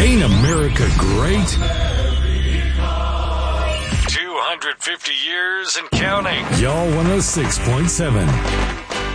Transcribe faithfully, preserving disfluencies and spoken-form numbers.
Ain't America great? two hundred fifty years and counting. Y'all one oh six point seven.